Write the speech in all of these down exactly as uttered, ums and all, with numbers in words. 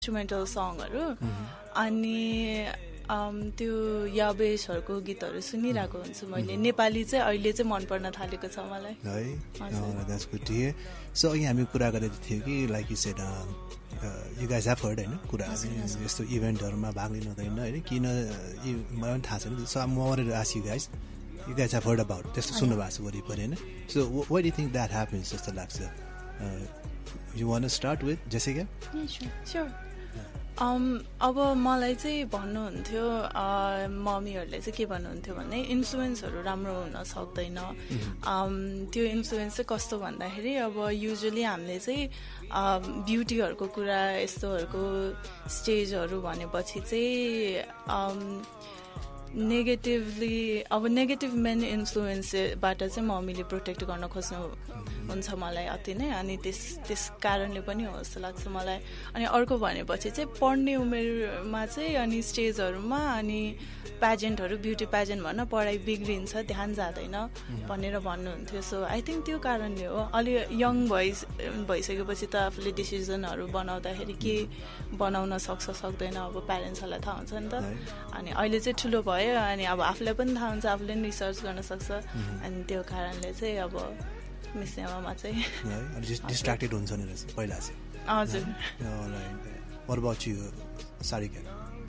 Instrumental सङहरू अनि त्यो याबेसहरूको गीतहरू सुनिरहेको हुन्छु मैले नेपाली चाहिँ अहिले चाहिँ मन पर्न थालेको छ मलाई है that's good to here so अघि हामी कुरा गरेको थियौँ कि like you said you guys have heard होइन कुराहरू यस्तो इभेन्टहरूमा भाग लिनु हुँदैन होइन किन मलाई पनि थाहा छैन so I'm wanted to ask you guys you guys have heard about त्यस्तो सुन्नु भएको छ वरिपरि होइन so what do you think that happens जस्तो लाग्छ you want to start with Jessica sure Um, अब मलाई चाहिँ भन्नुहुन्थ्यो मम्मीहरूले चाहिँ के भन्नुहुन्थ्यो भने इन्फ्लुएन्सहरू राम्रो हुन सक्दैन त्यो इन्फ्लुएन्स चाहिँ कस्तो भन्दाखेरि अब युजुअली हामीले चाहिँ ब्युटीहरूको कुरा यस्तोहरूको स्टेजहरू भनेपछि चाहिँ नेगेटिभली अब नेगेटिभ मेन इन्फ्लुएन्सबाट चाहिँ मम्मीले प्रोटेक्ट गर्न खोज्नु हुन्छ मलाई अति नै अनि त्यस त्यस कारणले पनि हो जस्तो लाग्छ मलाई अनि अर्को भनेपछि चाहिँ पढ्ने उमेरमा चाहिँ अनि स्टेजहरूमा अनि प्याजेन्टहरू ब्युटी प्याजेन्ट भन्न पढाइ बिग्रिन्छ ध्यान जाँदैन भनेर भन्नुहुन्थ्यो सो आई थिङ्क त्यो कारणले हो अलि यङ भइ भइसकेपछि त आफूले डिसिजनहरू बनाउँदाखेरि के बनाउन सक्छ सक्दैन अब प्यारेन्ट्सहरूलाई थाहा हुन्छ नि त अनि अहिले चाहिँ ठुलो भयो अनि अब आफूलाई पनि थाहा हुन्छ आफूले पनि रिसर्च गर्न सक्छ अनि त्यो कारणले चाहिँ अब मिसेमामा चाहिँ डिस्ट्र्याक्टेड हुन्छ नि रहेछ पहिला चाहिँ हजुर What about you, Sarika?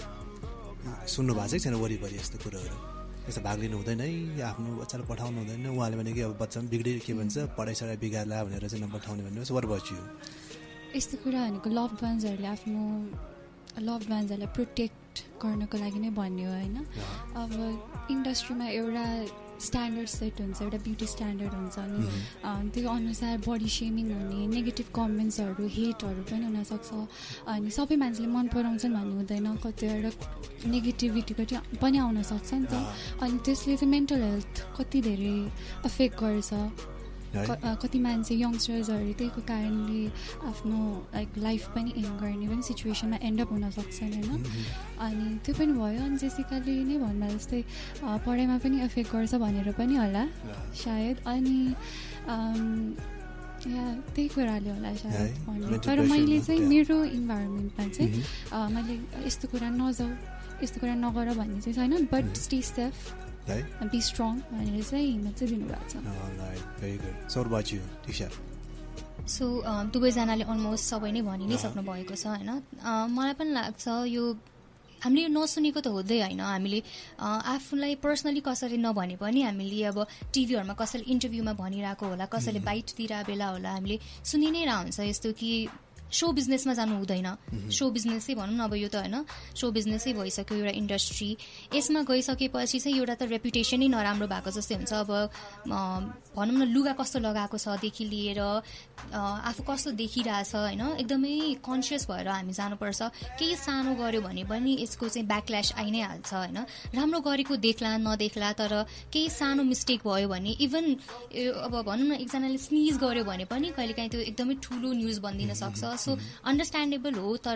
सुन्नु भएको छैन वरिपरि यस्तो कुरोहरू यस्तो भाग लिनु हुँदैन है आफ्नो बच्चालाई पठाउनु हुँदैन उहाँले भने कि अब बच्चा पनि बिग्रियो के भन्छ पढाइ सढाइ बिगार्ला भनेर चाहिँ नपठाउने भन्नु What about you? यस्तो कुरा भनेको लभड वान्सहरूले आफ्नो लभड वान्सहरूलाई प्रोटेक्ट गर्नको लागि नै भन्ने हो होइन अब इन्डस्ट्रीमा एउटा स्ट्यान्डर्ड सेट हुन्छ एउटा ब्युटी स्ट्यान्डर्ड हुन्छ अनि त्यो अनुसार बडी सेमिङ हुने नेगेटिभ कमेन्ट्सहरू हेटहरू पनि हुनसक्छ अनि सबै मान्छेले मन पराउँछन् भन्ने हुँदैन कतिवटा नेगेटिभिटी पनि आउन सक्छ नि त अनि त्यसले चाहिँ मेन्टल हेल्थ कति धेरै अफेक्ट गर्छ कति मान्छे यङ्स्टर्सहरू त्यहीको कारणले आफ्नो लाइक लाइफ पनि एन्ड गर्ने पनि सिचुएसनमा एन्डअप हुन सक्छन् होइन अनि त्यो पनि भयो अनि जेसिकाले नै भन्दा जस्तै पढाइमा पनि एफेक्ट गर्छ भनेर पनि होला सायद अनि या त्यही कुराले होला सायद भन्ने तर मैले चाहिँ मेरो इन्भाइरोमेन्टमा चाहिँ मैले यस्तो कुरा नजाऊ यस्तो कुरा नगर भन्ने चाहिँ छैन but stay safe be strong भनेर चाहिँ हिम्मत चाहिँ दिनुभएको छ सो दुवैजनाले अलमोस्ट सबै नै भनि नै सक्नु भएको छ होइन मलाई पनि लाग्छ यो हामीले यो नसुनेको त हुँदै होइन हामीले आफूलाई पर्सनली कसैले नभने पनि हामीले अब टिभीहरूमा कसैले इन्टरभ्यूमा भनिरहेको होला कसैले बाइट दिइरहेको बेला होला हामीले सुनि नै रह हुन्छ यस्तो कि सो बिजनेसमा जानु हुँदैन सो बिजनेसै भनौँ न अब यो त होइन सो बिजनेसै भइसक्यो एउटा इन्डस्ट्री यसमा गइसकेपछि चाहिँ एउटा त रेपुटेसनै नराम्रो भएको जस्तै हुन्छ अब भनौँ न लुगा कस्तो लगाएको छदेखि लिएर आफू कस्तो देखिरहेछ होइन एकदमै कन्सियस भएर हामी जानुपर्छ केही सानो गऱ्यो भने पनि यसको चाहिँ ब्याकल्यास आइ नै हाल्छ होइन राम्रो गरेको देख्ला नदेख्ला तर केही सानो मिस्टेक भयो भने इभन अब भनौँ न एकजनाले स्निज गर्यो भने पनि कहिलेकाहीँ त्यो एकदमै ठुलो न्युज बनिदिन सक्छ सो अन्डरस्ट्यान्डेबल हो तर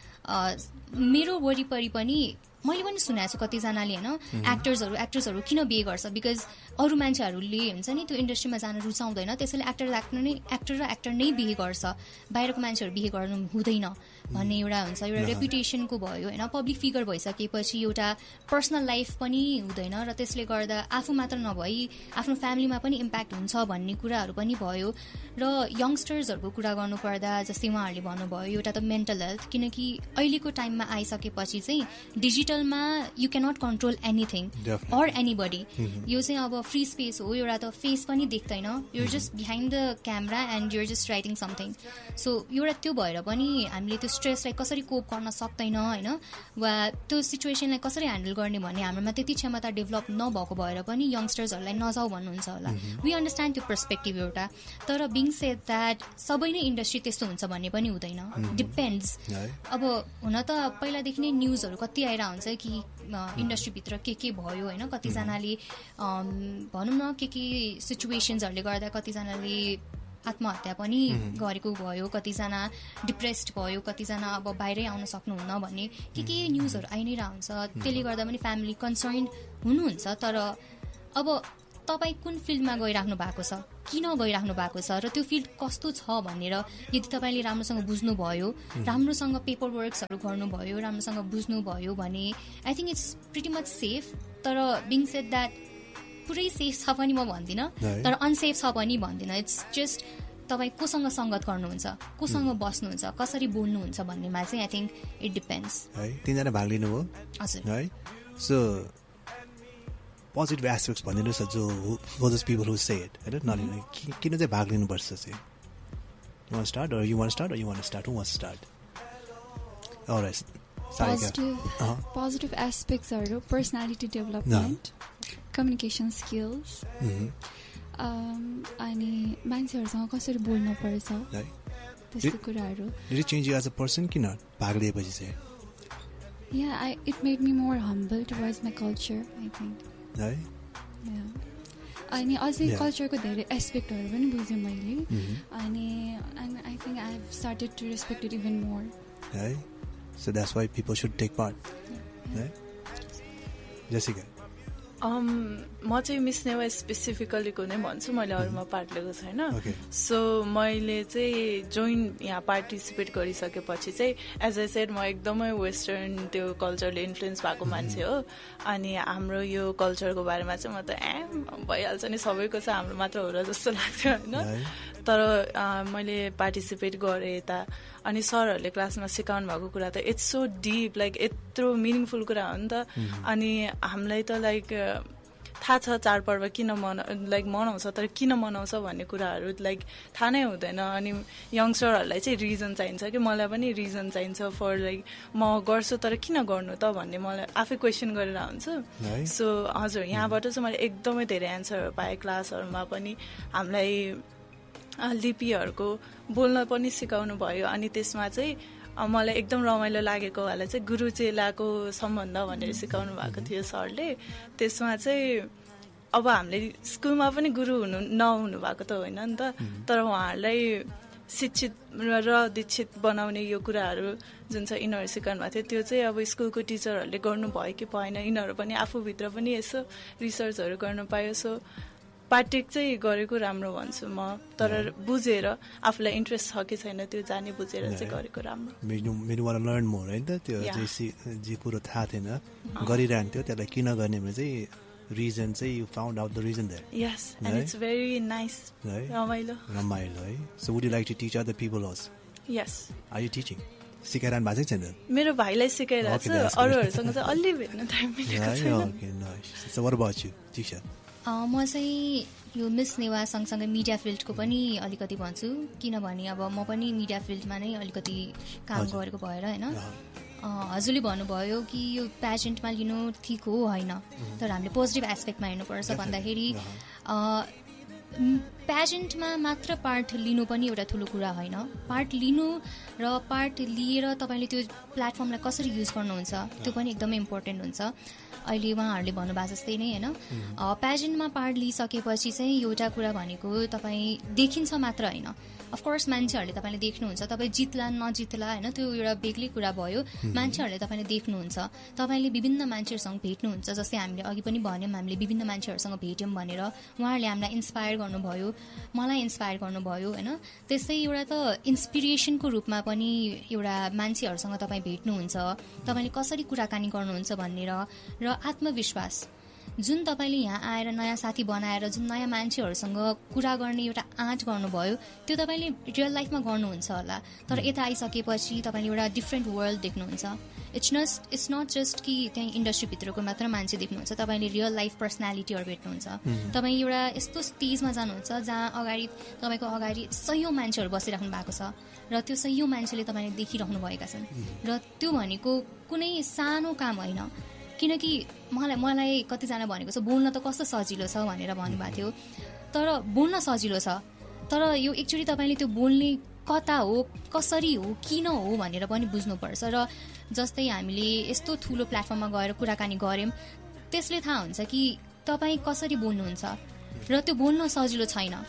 मेरो वरिपरि पनि मैले पनि सुनेको छु कतिजनाले होइन एक्टर्सहरू एक्ट्रेसहरू किन बिहे गर्छ बिकज अरू मान्छेहरूले हुन्छ नि त्यो इन्डस्ट्रीमा जान रुचाउँदैन त्यसैले एक्टर एक्टर नै एक्टर र एक्टर नै बिहे गर्छ बाहिरको मान्छेहरू बिहे गर्नु हुँदैन भन्ने एउटा हुन्छ एउटा रेपुटेसनको भयो होइन पब्लिक फिगर भइसकेपछि एउटा पर्सनल लाइफ पनि हुँदैन र त्यसले गर्दा आफू मात्र नभई आफ्नो फ्यामिलीमा पनि इम्प्याक्ट हुन्छ भन्ने कुराहरू पनि भयो र यङ्स्टर्सहरूको कुरा गर्नुपर्दा जस्तै उहाँहरूले भन्नुभयो एउटा त मेन्टल हेल्थ किनकि अहिलेको टाइममा आइसकेपछि चाहिँ डिजिटलमा you cannot control anything or anybody यो चाहिँ अब फ्री स्पेस हो एउटा त फेस पनि देख्दैन your just behind the camera and your just writing something so एउटा त्यो भएर पनि हामीले त्यो स्ट्रेसलाई कसरी कोप गर्न सक्दैन होइन वा त्यो सिचुएसनलाई कसरी ह्यान्डल गर्ने भन्ने हाम्रोमा त्यति क्षमता डेभलप नभएको भएर पनि यङ्स्टर्सहरूलाई नजाऊ भन्नुहुन्छ होला वी अन्डरस्ट्यान्ड त्यो पर्सपेक्टिभ एउटा तर बिङ सेड द्याट सबै नै इन्डस्ट्री त्यस्तो हुन्छ भन्ने पनि हुँदैन डिपेन्ड्स अब हुन त पहिलादेखि नै न्युजहरू कति आएर हुन्छ कि इन्डस्ट्रीभित्र के के भयो होइन कतिजनाले भनौँ न के के सिचुएसन्सहरूले गर्दा कतिजनाले आत्महत्या पनि गरेको भयो कतिजना डिप्रेस्ड भयो कतिजना अब बाहिरै आउन सक्नुहुन्न भन्ने के के न्युजहरू आइ नै रहन्छ त्यसले गर्दा पनि फ्यामिली कन्सर्न हुनुहुन्छ तर अब तपाईँ कुन फिल्डमा गइराख्नु भएको छ, किन गइराख्नु भएको छ र त्यो फिल्ड कस्तो छ भनेर यदि तपाईँले राम्रोसँग बुझ्नुभयो, राम्रोसँग पेपर वर्क्सहरू गर्नुभयो, राम्रोसँग बुझ्नुभयो भने I think it's pretty much safe. तर बिङ सेड द्याट पुरै सेफ छ पनि म भन्दिनँ, तर अनसेफ छ पनि भन्दिनँ. इट्स जस्ट तपाईँ कोसँग सङ्गत गर्नुहुन्छ, कोसँग बस्नुहुन्छ, कसरी बोल्नुहुन्छ भन्नेमा चाहिँ आई थिङ्क इट डिपेन्ड्स. है तिनजना भाग लिनुभयो हजुर है. सो पोजिटिभ एस्पेक्ट्स भनिदिनुहोस् न जो for those people who say it होइन नलिनु किन चाहिँ भाग लिनुपर्छ चाहिँ. You want start or you want start or you want start who want start. All right Positive, uh-huh. positive aspects are personality development, no. communication skills, mm-hmm. um, अनि मान्छेहरूसँग कसरी बोल्नु पर्छ त्यस्तो कुराहरू. Did it change you as a person कि not भाग लिएपछि चाहिँ? Yeah, I, it made me more humble towards my culture, I think. है? Yeah. अनि अझै कल्चरको धेरै एस्पेक्टहरू पनि बुझेँ मैले अनि and I think I have started to respect it even more. है? So that's why people should take part. Yeah. Jessica. Um, म चाहिँ मिस नेवा स्पेसिफिकलीको नै भन्छु, मैले अरूमा पार्ट लिएको छैन. सो मैले चाहिँ जोइन यहाँ पार्टिसिपेट गरिसकेपछि चाहिँ एज आई सेड म एकदमै वेस्टर्न त्यो कल्चरले इन्फ्लुएन्स भएको मान्छे हो. अनि हाम्रो यो कल्चरको बारेमा चाहिँ म त ए भइहाल्छ नि सबैको छ, हाम्रो मात्र हो र जस्तो लाग्थ्यो होइन. तर मैले पार्टिसिपेट गरेँ यता अनि सरहरूले क्लासमा सिकाउनु भएको कुरा त इट्स सो डिप, लाइक यत्रो मिनिङफुल कुरा हो नि त. अनि हामीलाई त लाइक थाहा छ चाडपर्व किन मना लाइक मनाउँछ तर किन मनाउँछ भन्ने कुराहरू लाइक थाहा नै हुँदैन. अनि यङ्स्टरहरूलाई चाहिँ रिजन चाहिन्छ कि मलाई पनि रिजन चाहिन्छ फर लाइक म गर्छु तर किन गर्नु त भन्ने मलाई आफै क्वेसन गरेर हुन्छु. सो हजुर यहाँबाट चाहिँ मैले एकदमै धेरै एन्सरहरू पाएँ. क्लासहरूमा पनि हामीलाई लिपिहरूको बोल्न पनि सिकाउनु भयो. अनि त्यसमा चाहिँ मलाई एकदम रमाइलो लागेको वाला चाहिँ गुरु चेलाको सम्बन्ध भनेर सिकाउनु भएको थियो सरले. त्यसमा चाहिँ अब हामीले स्कुलमा पनि गुरु हुनु नहुनु भएको त होइन नि त, तर उहाँहरूलाई शिक्षित र दीक्षित बनाउने यो कुराहरू जुन चाहिँ यिनीहरू सिकाउनु भएको थियो त्यो चाहिँ अब स्कुलको टिचरहरूले गर्नुभयो कि भएन, यिनीहरू पनि आफूभित्र पनि यसो रिसर्चहरू गर्नु पायो. सो पार्टिक चाहिँ गरेको राम्रो भन्छु म, तर बुझेर आफूलाई इन्ट्रेस्ट छ कि छैन त्यो जाने बुझेर चाहिँ गरेको राम्रो. मेरो वाला लर्न मोर होइन त त्यो जे कुरो थाहा थिएन गरिरहन्थ्यो त्यसलाई किन गर्ने भने चाहिँ रिजन चाहिँ you found out the reason there. Yes and it's very nice. रमाइलो रमाइलो है. So would you like to teach other people also? Yes. Are you teaching? सिकाइरहनु भएको छैन? मेरो भाइलाई सिकाइरहेको छु, अरूहरूसँग चाहिँ अलि भेट्न टाइम मिलेको छैन. Okay nice. So what about you teacher? म चाहिँ यो मिस नेवा सँगसँगै मिडिया फिल्डको पनि अलिकति भन्छु, किनभने अब म पनि मिडिया फिल्डमा नै अलिकति काम गरेको भएर होइन. हजुरले भन्नुभयो कि यो पेजेन्टमा लिनु ठिक हो होइन, तर हामीले पोजिटिभ एस्पेक्टमा हेर्नुपर्छ भन्दाखेरि पेजेन्टमा मात्र पार्ट लिनु पनि एउटा ठुलो कुरा होइन. पार्ट लिनु र पार्ट लिएर तपाईँले त्यो प्लेटफर्मलाई कसरी युज गर्नुहुन्छ त्यो पनि एकदमै इम्पोर्टेन्ट हुन्छ. अहिले उहाँहरूले भन्नुभएको जस्तै नै होइन, पेजेन्टमा पार्ट लिइसकेपछि चाहिँ एउटा कुरा भनेको तपाईँ देखिन्छ मात्र होइन. अफकोर्स मान्छेहरूले तपाईँले देख्नुहुन्छ, तपाईँ जित्ला नजित्ला होइन त्यो एउटा बेग्लै कुरा भयो. मान्छेहरूले तपाईँले देख्नुहुन्छ, तपाईँले विभिन्न मान्छेहरूसँग भेट्नुहुन्छ. जस्तै हामीले अघि पनि भन्यौँ हामीले विभिन्न मान्छेहरूसँग भेट्यौँ भनेर उहाँहरूले हामीलाई इन्सपायर गर्नुभयो, मलाई इन्सपायर गर्नुभयो होइन. त्यस्तै एउटा त इन्सपिरेसनको रूपमा पनि एउटा मान्छेहरूसँग तपाईँ भेट्नुहुन्छ, तपाईँले कसरी कुराकानी गर्नुहुन्छ भनेर. र आत्मविश्वास जुन तपाईँले यहाँ आएर नयाँ साथी बनाएर जुन नयाँ मान्छेहरूसँग कुरा गर्ने एउटा आँट गर्नुभयो त्यो तपाईँले रियल लाइफमा गर्नुहुन्छ होला, तर यता आइसकेपछि तपाईँले एउटा डिफ्रेन्ट वर्ल्ड देख्नुहुन्छ. It's not it's not just कि त्यहीँ इन्डस्ट्रीभित्रको मात्र मान्छे देख्नुहुन्छ, तपाईँले रियल लाइफ पर्सनालिटीहरू भेट्नुहुन्छ. तपाईँ एउटा यस्तो स्टेजमा जानुहुन्छ जहाँ अगाडि तपाईँको अगाडि सयौँ मान्छेहरू बसिराख्नु भएको छ र त्यो सयौँ मान्छेले तपाईँले देखिराख्नु भएका छन्. र त्यो भनेको कुनै सानो काम होइन, किनकि मलाई मलाई कतिजना भनेको छ बोल्न त कस्तो सजिलो छ भनेर भन्नुभएको थियो. तर बोल्न सजिलो छ, तर यो एक्चुअली तपाईँले त्यो बोल्ने कता हो, कसरी हो, किन हो भनेर पनि बुझ्नुपर्छ. र जस्तै हामीले यस्तो ठुलो प्लेटफर्ममा गएर कुराकानी गऱ्यौँ त्यसले थाहा हुन्छ कि तपाईँ कसरी बोल्नुहुन्छ र त्यो बोल्न सजिलो छैन.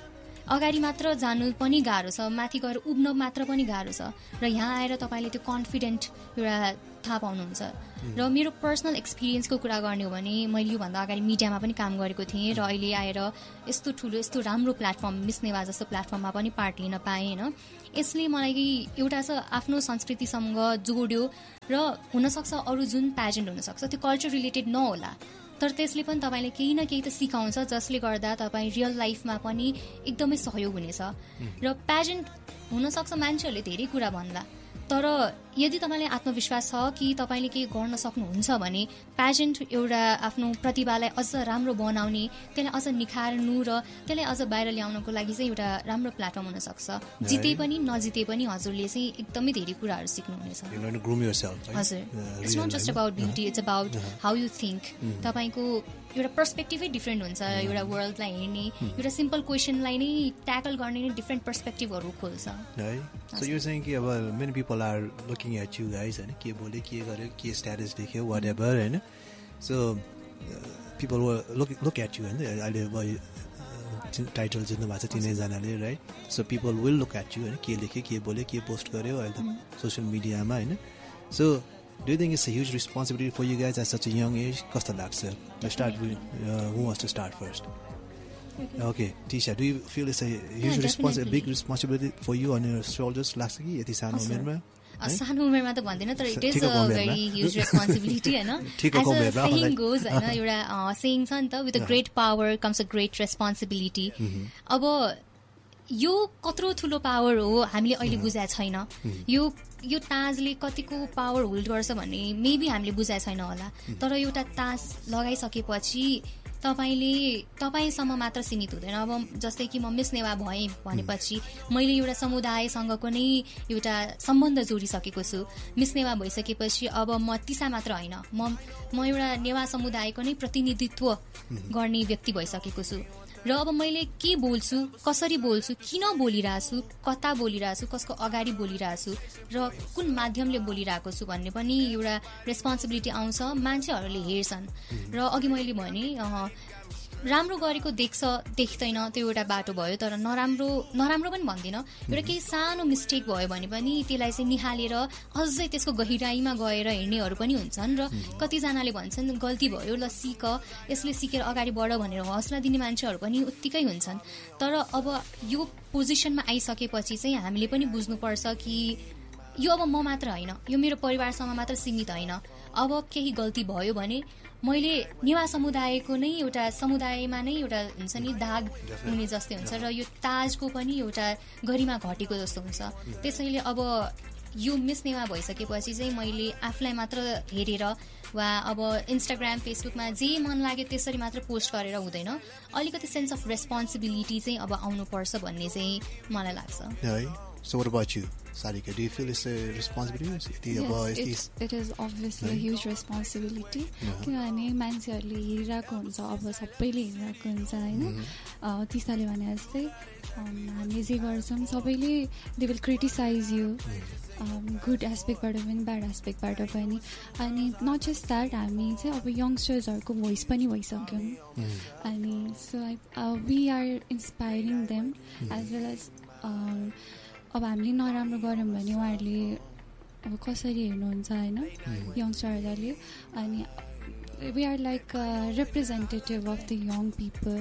अगाडि मात्र जानु पनि गाह्रो छ, माथि गएर उभ्न मात्र पनि गाह्रो छ र यहाँ आएर तपाईँले त्यो कन्फिडेन्ट एउटा थाहा पाउनुहुन्छ। र मेरो पर्सनल एक्सपिरियन्सको कुरा गर्ने हो भने मैले योभन्दा अगाडि मिडियामा पनि काम गरेको थिएँ र अहिले आएर यस्तो ठुलो यस्तो राम्रो प्लेटफर्म मिस नेवा जस्तो प्लेटफर्ममा पनि पार्ट लिन पाएँ होइन। यसले मलाई एउटा छ आफ्नो संस्कृतिसँग जोड्यो र हुनसक्छ अरू जुन प्याजेन्ट हुनसक्छ त्यो कल्चर रिलेटेड नहोला तर त्यसले पनि तपाईँले केही न केही त सिकाउँछ जसले गर्दा तपाईँ रियल लाइफमा पनि एकदमै सहयोग हुनेछ। र प्याजेन्ट हुनसक्छ मान्छेहरूले धेरै कुरा भन्ला तर यदि तपाईँलाई आत्मविश्वास छ कि तपाईँले केही गर्न सक्नुहुन्छ भने प्याजेन्ट एउटा आफ्नो प्रतिभालाई अझ राम्रो बनाउने त्यसलाई अझ निखार्नु र त्यसलाई अझ बाहिर ल्याउनको लागि चाहिँ एउटा राम्रो प्लेटफर्म हुनसक्छ। जिते पनि नजिते पनि हजुरले चाहिँ एकदमै धेरै कुराहरू सिक्नुहुनेछ। हजुर, it's not just about beauty, it's about how you think. तपाईँको एउटा पर्सपेक्टिभै डिफ्रेन्ट हुन्छ, एउटा वर्ल्डलाई हेर्ने एउटा सिम्पल क्वेसनलाई नै ट्याकल गर्ने नै डिफ्रेन्ट पर्सपेक्टिभहरू खोल्छ। So you're saying कि अब many people are looking at you guys हैन, के बोले के गर्यो के स्ट्याटस देख्यो whatever हैन। So uh, people will look look at you हैन, अहिले अब टाइटल जित्नु भएको छ तिनैजनाले right. So people will look at you हैन, के लेख्यो के बोल्यो के पोस्ट गर्यो अहिले त सोसियल मिडियामा हैन। So do you think it's a huge responsibility for you guys at such a young as? कस्तो लाग्छ? Start with who wants to start first? Okay, Tisha, do you feel it's a huge yeah, responsibility, big responsibility for you on your shoulders? लाग्छ कि यति सानो उमेरमा? सानो उमेरमा त भन्दैन तर it is a very huge responsibility हैन। एज अ सेइङ गोज हैन, एउटा सेइङ छ नि त, with a great power comes a great responsibility. अब यो कत्रो ठुलो पावर हो हामीले अहिले बुझाएको छैन। यो यो ताजले कतिको पावर होल्ड गर्छ भन्ने मेबी हामीले बुझाएको छैन होला तर एउटा ताज लगाइसकेपछि तपाईँले तपाईँसम्म मात्र सीमित हुँदैन। अब जस्तै कि म मिस नेवा भएँ भनेपछि मैले एउटा समुदायसँगको नै एउटा सम्बन्ध जोडिसकेको छु। मिस नेवा भइसकेपछि अब म तिसा मात्र होइन, म म एउटा नेवा समुदायको नै प्रतिनिधित्व गर्ने व्यक्ति भइसकेको छु र अब मैले के बोल्छु, कसरी बोल्छु, किन बोलिरहेछु, कता बोलिरहेछु, कसको अगाडि बोलिरहेछु र कुन माध्यमले बोलिरहेको छु भन्ने पनि एउटा रेस्पोन्सिबिलिटी आउँछ। मान्छेहरूले हेर्छन् र अघि मैले भने राम्रो गरेको देख्छ देख्दैन त्यो एउटा बाटो भयो तर नराम्रो नराम्रो पनि भन्दिनँ, एउटा केही सानो मिस्टेक भयो भने पनि त्यसलाई चाहिँ निहालेर अझै त्यसको गहिराईमा गएर हेर्नेहरू पनि हुन्छन् र कतिजनाले भन्छन् गल्ती भयो ल सिक, यसले सिकेर अगाडि बढ भनेर हौसला दिने मान्छेहरू पनि उत्तिकै हुन्छन्। तर अब यो पोजिसनमा आइसकेपछि चाहिँ हामीले पनि बुझ्नुपर्छ कि यो अब म मात्र होइन, यो मेरो परिवारसँग मात्र सीमित होइन। अब केही गल्ती भयो भने मैले नेवा समुदायको नै एउटा समुदायमा नै एउटा हुन्छ नि दाग हुने जस्तै हुन्छ र यो ताजको पनि एउटा गरिमा घटेको जस्तो हुन्छ। त्यसैले अब यो मिस नेवा भइसकेपछि चाहिँ मैले आफूलाई मात्र हेरेर वा अब इन्स्टाग्राम फेसबुकमा जे मन लाग्यो त्यसरी मात्र पोस्ट गरेर हुँदैन, अलिकति सेन्स अफ रेस्पोन्सिबिलिटी चाहिँ अब आउनुपर्छ भन्ने चाहिँ मलाई लाग्छ। So what about you, Sarika? Do you feel it's a responsibility? Yes, it, it is obviously right? a huge responsibility. किनभने मान्छेहरूले हेरिरहेको हुन्छ, अब सबैले हेरिरहेको हुन्छ होइन। तिसाले भने जस्तै हामीले जे गर्छौँ सबैले they will criticise you, good एस्पेक्टबाट पनि ब्याड एस्पेक्टबाट पनि। अनि नट जस्ट द्याट, हामी चाहिँ अब यङ्स्टर्सहरूको भोइस पनि भइसक्यौँ अनि so we are inspiring them as well as अब हामीले नराम्रो गऱ्यौँ भने उहाँहरूले अब कसरी हेर्नुहुन्छ होइन यङ्स्टरहरूले। अनि we are like representative of the young people.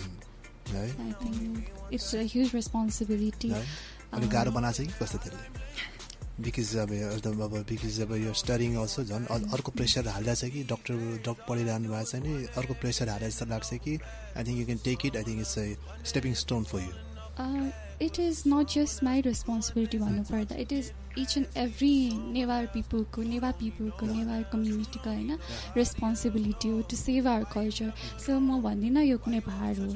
I think it's a huge responsibility. अनि गाह्रो बनाएको छ कि कस्तो त्यसले? बिकज अब अब बिकज अब यो स्टडिङ अल्सो झन् अर्को प्रेसर हालिरहेको छ कि डक्टर डक्टर पढिरहनु भएको छ नि, अर्को प्रेसर हालेर जस्तो लाग्छ कि I think you can take it. I think it's a stepping stone for you. Uh, it is not just my responsibility भन्नुपर्दा, it is each and every Newar people को Newa people को Newar community का हैन responsibility हो to save our culture. So म भन्दिनँ यो कुनै भार हो।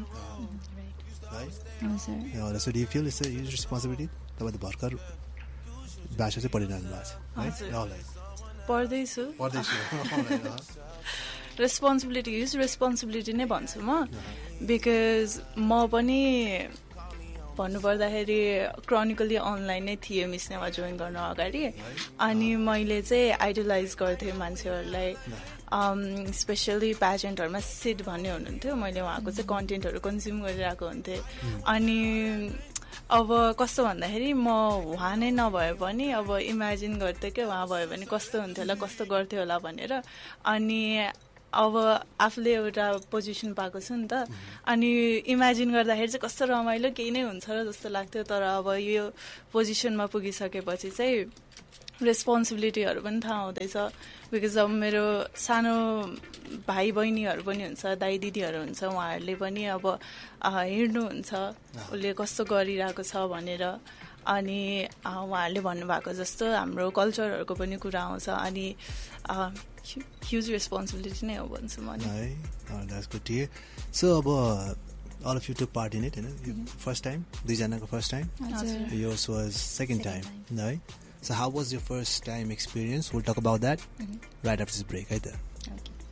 हजुर। Yeah, so do you feel it's a huge responsibility? तपाईँ त भर्खर भाषा चाहिँ पढिरहनु भएको छ है? पढ्दैछु पढ्दैछु रेस्पोन्सिबिलिटी ह्युज रेस्पोन्सिबिलिटी नै भन्छु म। बिकज म पनि भन्नुपर्दाखेरि क्रोनिकली अनलाइन नै थिएँ मिस नेवा जोइन गर्न अगाडि। अनि मैले चाहिँ आइडलाइज गर्थेँ मान्छेहरूलाई, स्पेसली प्याजेन्टहरूमा सिड भन्ने हुनुहुन्थ्यो मैले उहाँको चाहिँ कन्टेन्टहरू कन्ज्युम गरिरहेको हुन्थेँ अनि अब कस्तो भन्दाखेरि म उहाँ नै नभए पनि अब इमेजिन गर्थेँ कि उहाँ भयो भने कस्तो हुन्थ्यो होला कस्तो गर्थ्यो होला भनेर अनि अब आफूले एउटा पोजिसन पाएको छु नि त अनि इमेजिन गर्दाखेरि चाहिँ कस्तो रमाइलो केही नै हुन्छ र जस्तो लाग्थ्यो तर अब यो पोजिसनमा पुगिसकेपछि चाहिँ रेस्पोन्सिबिलिटीहरू पनि थाहा हुँदैछ बिकज अब मेरो सानो भाइ बहिनीहरू पनि हुन्छ दाइ दिदीहरू हुन्छ उहाँहरूले पनि अब हेर्नुहुन्छ उसले कस्तो गरिरहेको छ भनेर अनि उहाँहरूले भन्नुभएको जस्तो हाम्रो कल्चरहरूको पनि कुरा आउँछ अनि ह्युज रेस्पोन्सिबिलिटी नै हो भन्छु म है सो अब all of you took part in it, you know? Mm-hmm. First time? दुईजनाको first time? Yes. Yours was second, second time, time. No? So how was your first time experience? We'll talk about that mm-hmm. right after this break. Right there. Okay.